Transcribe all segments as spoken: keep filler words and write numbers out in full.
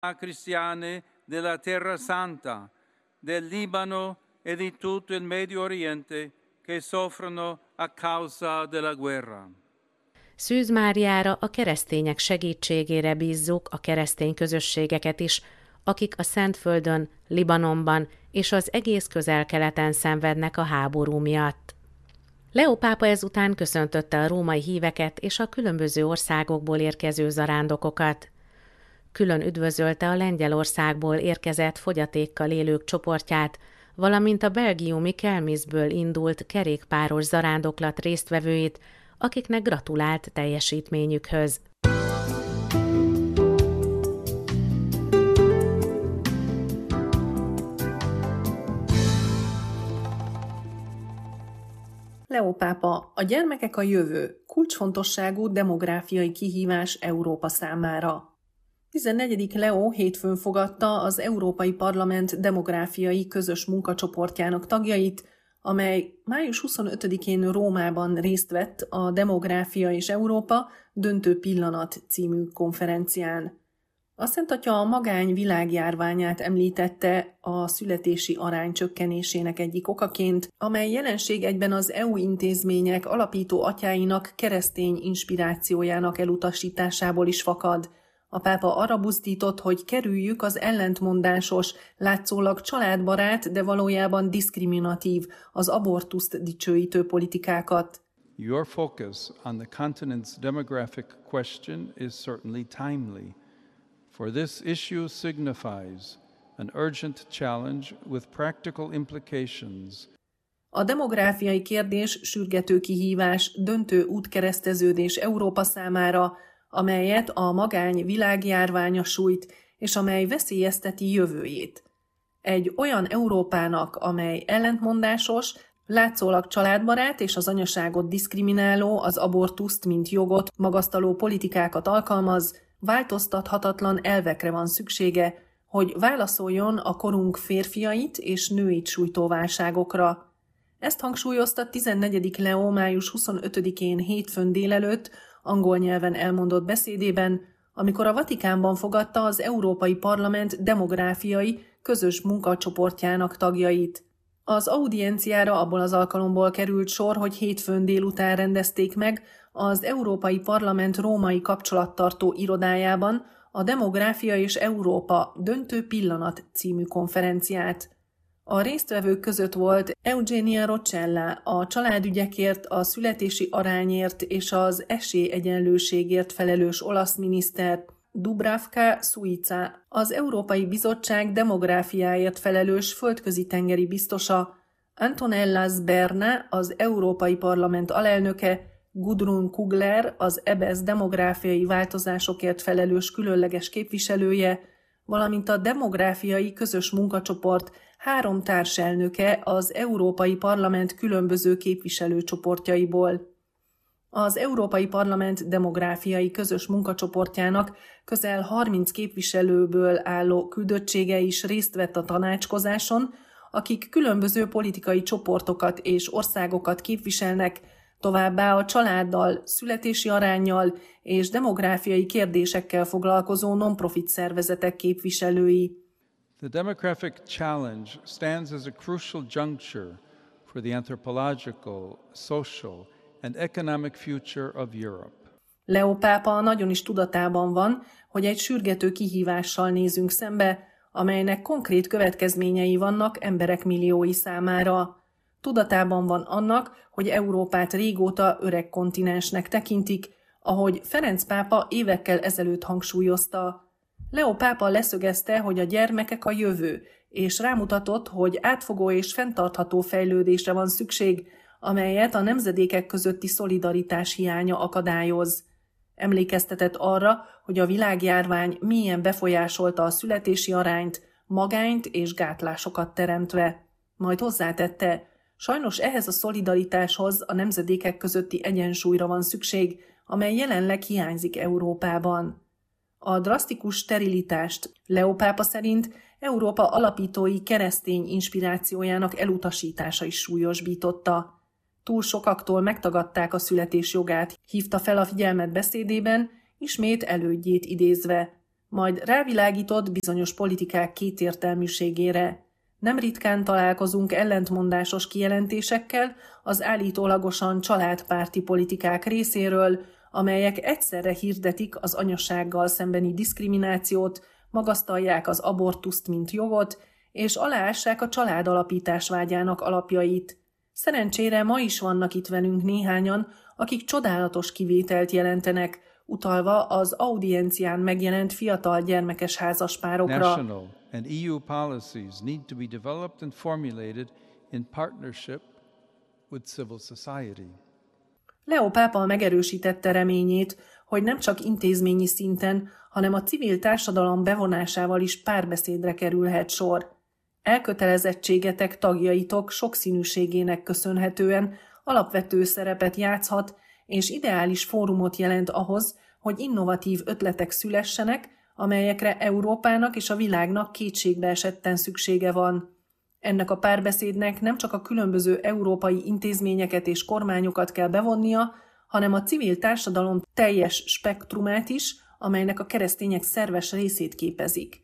cristiane della Terra Santa, del Libano e di tutto il Medio Oriente che soffrono a causa della guerra. Szűz Máriára, a keresztények segítségére bízzuk a keresztény közösségeket is, akik a Szentföldön, Libanonban és az egész Közel-Keleten szenvednek a háború miatt. Leó pápa ezután köszöntötte a római híveket és a különböző országokból érkező zarándokokat. Külön üdvözölte a Lengyelországból érkezett fogyatékkal élők csoportját, valamint a belgiumi Kelmisből indult kerékpáros zarándoklat résztvevőit, akiknek gratulált teljesítményükhöz. Leó pápa, a gyermekek a jövő, kulcsfontosságú demográfiai kihívás Európa számára. tizennegyedik Leó hétfőn fogadta az Európai Parlament demográfiai közös munkacsoportjának tagjait, amely május huszonötödikén Rómában részt vett a Demográfia és Európa döntő pillanat című konferencián. A Szent Atya a magány világjárványát említette a születési arány csökkenésének egyik okaként, amely jelenség egyben az é u intézmények alapító atyáinak keresztény inspirációjának elutasításából is fakad. A pápa arra buzdított, hogy kerüljük az ellentmondásos, látszólag családbarát, de valójában diszkriminatív, az abortuszt dicsőítő politikákat. Your focus on the continent's demographic question is certainly timely, for this issue signifies an urgent challenge with practical implications. A demográfiai kérdés sürgető kihívás, döntő útkereszteződés Európa számára, amelyet a magány világjárványa sújt, és amely veszélyezteti jövőjét. Egy olyan Európának, amely ellentmondásos, látszólag családbarát és az anyaságot diszkrimináló, az abortuszt, mint jogot magasztaló politikákat alkalmaz, változtathatatlan elvekre van szüksége, hogy válaszoljon a korunk férfiait és nőit sújtó válságokra. Ezt hangsúlyozta tizennegyedik Leó május huszonötödikén hétfőn délelőtt angol nyelven elmondott beszédében, amikor a Vatikánban fogadta az Európai Parlament demográfiai közös munkacsoportjának tagjait. Az audienciára abból az alkalomból került sor, hogy hétfőn délután rendezték meg az Európai Parlament római kapcsolattartó irodájában a Demográfia és Európa döntő pillanat című konferenciát. A résztvevők között volt Eugenia Roccella, a családügyekért, a születési arányért és az esélyegyenlőségért felelős olasz miniszter, Dubravka Suica, az Európai Bizottság demográfiáért felelős földközi-tengeri biztosa, Antonella Sberna, az Európai Parlament alelnöke, Gudrun Kugler, az é bé e es demográfiai változásokért felelős különleges képviselője, valamint a demográfiai közös munkacsoport három társelnöke az Európai Parlament különböző képviselőcsoportjaiból. Az Európai Parlament demográfiai közös munkacsoportjának közel harminc képviselőből álló küldöttsége is részt vett a tanácskozáson, akik különböző politikai csoportokat és országokat képviselnek, továbbá a családdal, születési aránnyal és demográfiai kérdésekkel foglalkozó non-profit szervezetek képviselői. The demographic challenge stands as a crucial juncture for the anthropological, social and economic future of Europe. Leó pápa nagyon is tudatában van, hogy egy sürgető kihívással nézünk szembe, amelynek konkrét következményei vannak emberek milliói számára. Tudatában van annak, hogy Európát régóta öreg kontinensnek tekintik, ahogy Ferenc pápa évekkel ezelőtt hangsúlyozta. Leó pápa leszögezte, hogy a gyermekek a jövő, és rámutatott, hogy átfogó és fenntartható fejlődésre van szükség, amelyet a nemzedékek közötti szolidaritás hiánya akadályoz. Emlékeztetett arra, hogy a világjárvány mélyen befolyásolta a születési arányt, magányt és gátlásokat teremtve. Majd hozzátette, sajnos ehhez a szolidaritáshoz a nemzedékek közötti egyensúlyra van szükség, amely jelenleg hiányzik Európában. A drasztikus sterilitást Leó pápa szerint Európa alapítói keresztény inspirációjának elutasítása is súlyosbította. Túl sokaktól megtagadták a születés jogát, hívta fel a figyelmet beszédében, ismét elődjét idézve. majd rávilágított bizonyos politikák kétértelműségére. Nem ritkán találkozunk ellentmondásos kijelentésekkel az állítólagosan családpárti politikák részéről, amelyek egyszerre hirdetik az anyasággal szembeni diszkriminációt, magasztalják az abortuszt, mint jogot, és aláássák a családalapítás vágyának alapjait. Szerencsére ma is vannak itt velünk néhányan, akik csodálatos kivételt jelentenek, utalva az audiencián megjelent fiatal gyermekes házaspárokra. National and E U policies need to be developed and formulated in partnership with civil society. Leó pápa megerősítette reményét, hogy nem csak intézményi szinten, hanem a civil társadalom bevonásával is párbeszédre kerülhet sor. Elkötelezettségetek tagjaitok sokszínűségének köszönhetően alapvető szerepet játszhat, és ideális fórumot jelent ahhoz, hogy innovatív ötletek szülessenek, amelyekre Európának és a világnak kétségbeesetten szüksége van. Ennek a párbeszédnek nem csak a különböző európai intézményeket és kormányokat kell bevonnia, hanem a civil társadalom teljes spektrumát is, amelynek a keresztények szerves részét képezik.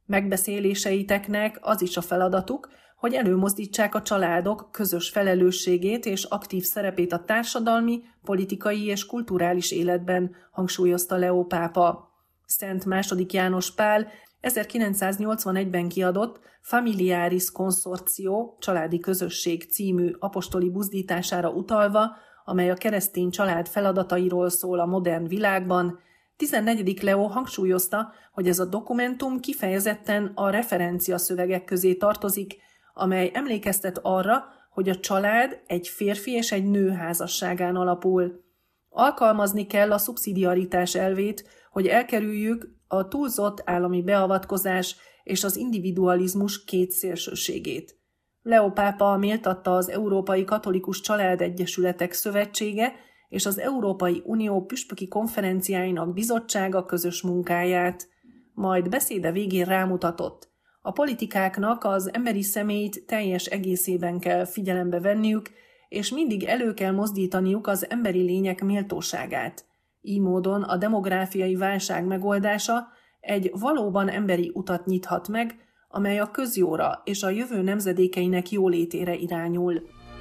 Megbeszéléseiteknek az is a feladatuk, hogy előmozdítsák a családok közös felelősségét és aktív szerepét a társadalmi, politikai és kulturális életben, hangsúlyozta Leó pápa. Szent második János Pál ezerkilencszáznyolcvanegyben kiadott Familiaris Consortio, családi közösség című apostoli buzdítására utalva, amely a keresztény család feladatairól szól a modern világban, tizennegyedik Leó hangsúlyozta, hogy ez a dokumentum kifejezetten a referencia szövegek közé tartozik, amely emlékeztet arra, hogy a család egy férfi és egy nő házasságán alapul. Alkalmazni kell a szubszidiaritás elvét, hogy elkerüljük a túlzott állami beavatkozás és az individualizmus két szélsőségét. Leó pápa méltatta az Európai Katolikus Családegyesületek Szövetsége és az Európai Unió püspöki konferenciáinak bizottsága közös munkáját, majd beszéde végén rámutatott. A politikáknak az emberi személyt teljes egészében kell figyelembe venniük, és mindig elő kell mozdítaniuk az emberi lények méltóságát. Így módon a demográfiai válság megoldása egy valóban emberi utat nyithat meg, amely a közjóra és a jövő nemzedékeinek jólétére irányul.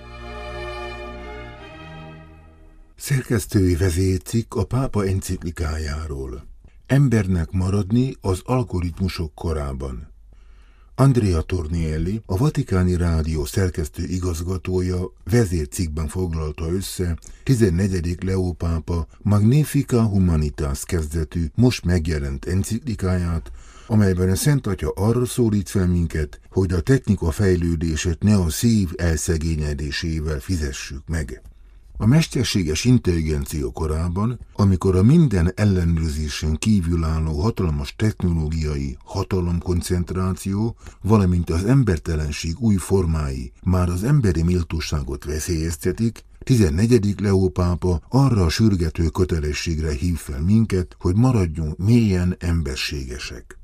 Szerkesztői vezércikk a pápa enciklikájáról. Embernek maradni az algoritmusok korában. Andrea Tornielli, a Vatikáni Rádió szerkesztő igazgatója vezércikkben foglalta össze tizennegyedik Leó pápa Magnificat Humanitas kezdetű, most megjelent enciklikáját, amelyben a Szent Atya arra szólít fel minket, hogy a technika fejlődését ne a szív elszegényedésével fizessük meg. A mesterséges intelligencia korában, amikor a minden ellenőrzésen kívülálló hatalmas technológiai hatalomkoncentráció, valamint az embertelenség új formái már az emberi méltóságot veszélyeztetik, tizennegyedik Leó pápa arra a sürgető kötelességre hív fel minket, hogy maradjunk mélyen emberségesek.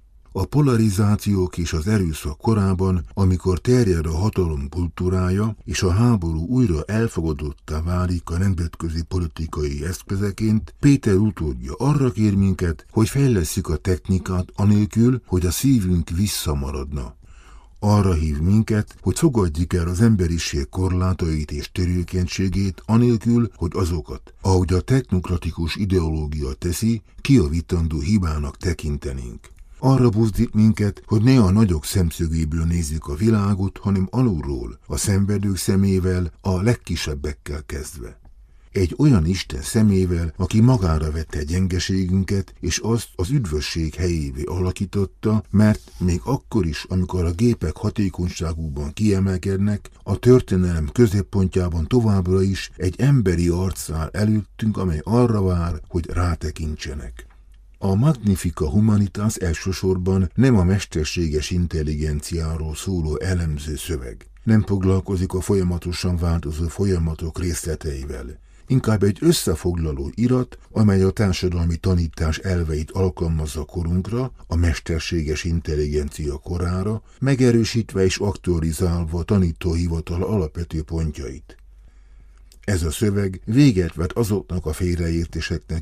A polarizációk és az erőszak korában, amikor terjed a hatalom kultúrája és a háború újra elfogadottá válik a nemzetközi politikai eszközeként, Péter utódja arra kér minket, hogy fejlesszük a technikát anélkül, hogy a szívünk visszamaradna. Arra hív minket, hogy fogadjuk el az emberiség korlátait és törőkenységét anélkül, hogy azokat, ahogy a technokratikus ideológia teszi, kijavítandó hibának tekintenénk. Arra buzdít minket, hogy ne a nagyok szemszögéből nézzük a világot, hanem alulról, a szenvedők szemével, a legkisebbekkel kezdve. Egy olyan Isten szemével, aki magára vette gyengeségünket, és azt az üdvösség helyévé alakította, mert még akkor is, amikor a gépek hatékonyságúban kiemelkednek, a történelem középpontjában továbbra is egy emberi arc áll előttünk, amely arra vár, hogy rátekintsenek. A Magnificat Humanitas elsősorban nem a mesterséges intelligenciáról szóló elemző szöveg. Nem foglalkozik a folyamatosan változó folyamatok részleteivel. Inkább egy összefoglaló irat, amely a társadalmi tanítás elveit alkalmazza korunkra, a mesterséges intelligencia korára, megerősítve és aktualizálva a tanítóhivatal alapvető pontjait. Ez a szöveg véget vet azoknak a félreértéseknek is,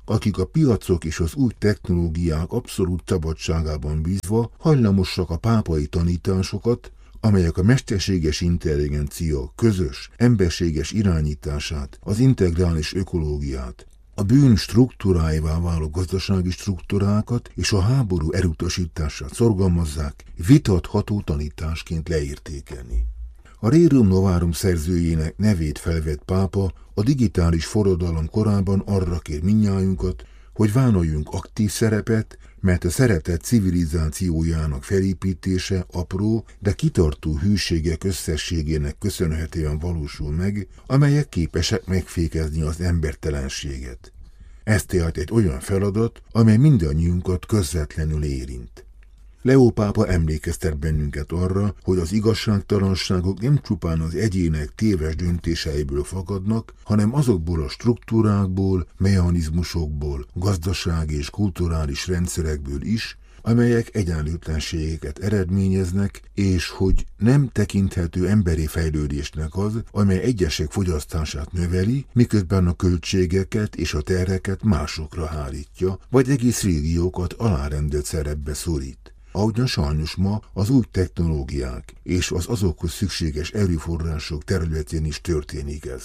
akik a piacok és az új technológiák abszolút szabadságában bízva hajlamosak a pápai tanításokat, amelyek a mesterséges intelligencia közös, emberséges irányítását, az integrális ökológiát, a bűn struktúráivá váló gazdasági struktúrákat és a háború elutasítását szorgalmazzák, vitatható tanításként leértékelni. A Rerum Novarum szerzőjének nevét felvett pápa a digitális forradalom korában arra kér mindnyájunkat, hogy vállaljunk aktív szerepet, mert a szeretet civilizációjának felépítése apró, de kitartó hűségek összességének köszönhetően valósul meg, amelyek képesek megfékezni az embertelenséget. Ez tehát egy olyan feladat, amely mindannyiunkat közvetlenül érint. Leó pápa emlékeztet bennünket arra, hogy az igazságtalanságok nem csupán az egyének téves döntéseiből fakadnak, hanem azokból a struktúrákból, mechanizmusokból, gazdasági és kulturális rendszerekből is, amelyek egyenlőtlenségeket eredményeznek, és hogy nem tekinthető emberi fejlődésnek az, amely egyesek fogyasztását növeli, miközben a költségeket és a terheket másokra hárítja, vagy egész régiókat alárendelt szerepbe szorít. Ahogyan sajnos ma az új technológiák és az azokhoz szükséges erőforrások területén is történik ez.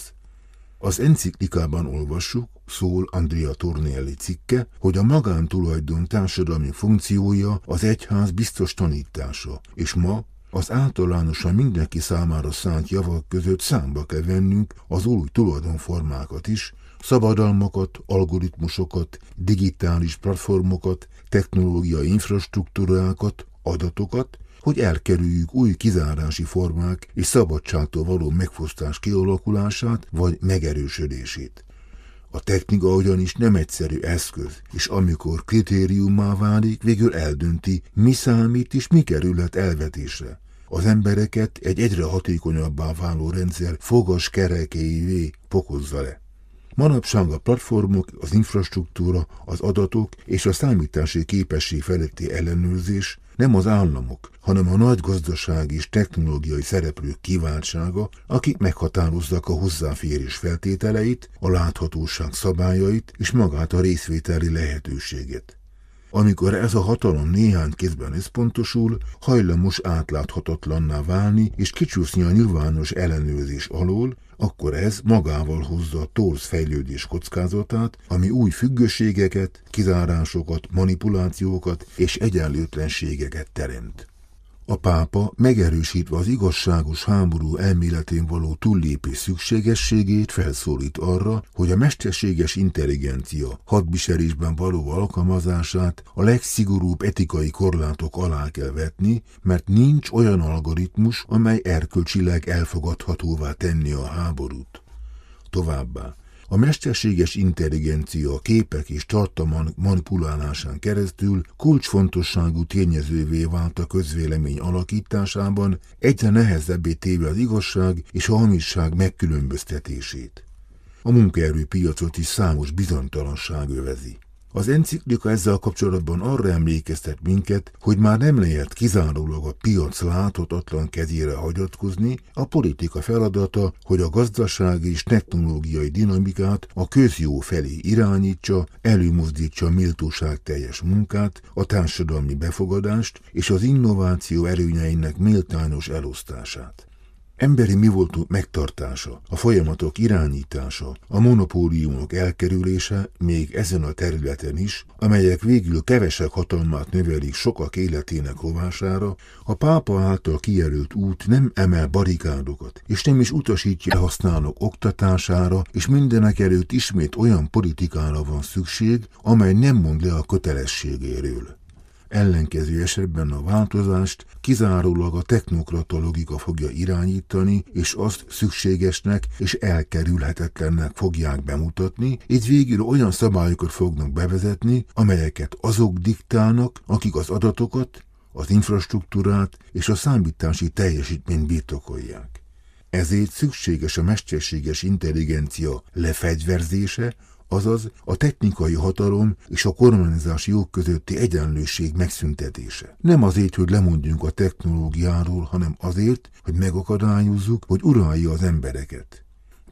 Az enciklikában olvassuk, szól Andrea Tornielli cikke, hogy a magántulajdon társadalmi funkciója az egyház biztos tanítása, és ma az általánosan mindenki számára szánt javak között számba kell vennünk az új tulajdonformákat is, szabadalmakat, algoritmusokat, digitális platformokat, technológiai infrastruktúrákat, adatokat, hogy elkerüljük új kizárási formák és szabadságtól való megfosztás kialakulását vagy megerősödését. A technika ugyanis nem egyszerű eszköz, és amikor kritériummá válik, végül eldönti, mi számít és mi kerülhet elvetésre. Az embereket egy egyre hatékonyabbá váló rendszer fogas kerekeivé fokozza le. Manapság a platformok, az infrastruktúra, az adatok és a számítási képesség feletti ellenőrzés nem az államok, hanem a nagy gazdasági és technológiai szereplők kiváltsága, akik meghatározzák a hozzáférés feltételeit, a láthatóság szabályait és magát a részvételi lehetőséget. Amikor ez a hatalom néhány kézben összpontosul, hajlamos átláthatatlanná válni és kicsúszni a nyilvános ellenőrzés alól, akkor ez magával hozza a torz fejlődés kockázatát, ami új függőségeket, kizárásokat, manipulációkat és egyenlőtlenségeket teremt. A pápa megerősítve az igazságos háború elméletén való túllépés szükségességét felszólít arra, hogy a mesterséges intelligencia hadviselésben való alkalmazását a legszigorúbb etikai korlátok alá kell vetni, mert nincs olyan algoritmus, amely erkölcsileg elfogadhatóvá tenni a háborút. Továbbá, a mesterséges intelligencia képek és tartalmak manipulálásán keresztül kulcsfontosságú tényezővé vált a közvélemény alakításában, egyre nehezebbé téve az igazság és a hamisság megkülönböztetését. A munkaerőpiacot is számos bizonytalanság övezi. Az enciklika ezzel kapcsolatban arra emlékeztet minket, hogy már nem lehet kizárólag a piac láthatatlan kezére hagyatkozni, a politika feladata, hogy a gazdasági és technológiai dinamikát a közjó felé irányítsa, előmozdítsa a méltóságteljes munkát, a társadalmi befogadást és az innováció előnyeinek méltányos elosztását. Emberi mivoltunk megtartása, a folyamatok irányítása, a monopóliumok elkerülése még ezen a területen is, amelyek végül kevesebb hatalmát növelik sokak életének rovására, a pápa által kijelölt út nem emel barikádokat, és nem is utasítja használók oktatására, és mindenek előtt ismét olyan politikára van szükség, amely nem mond le a kötelességéről. Ellenkező esetben a változást kizárólag a technokrata logika fogja irányítani, és azt szükségesnek és elkerülhetetlennek fogják bemutatni, így végül olyan szabályokat fognak bevezetni, amelyeket azok diktálnak, akik az adatokat, az infrastruktúrát és a számítási teljesítményt birtokolják. Ezért szükséges a mesterséges intelligencia lefegyverzése, azaz a technikai hatalom és a kormányzási jog közötti egyenlőség megszüntetése. Nem azért, hogy lemondjunk a technológiáról, hanem azért, hogy megakadályozzuk, hogy uralja az embereket.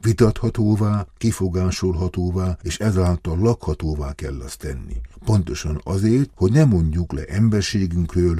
Vitathatóvá, kifogásolhatóvá és ezáltal lakhatóvá kell azt tenni. Pontosan azért, hogy ne mondjuk le emberségünkről,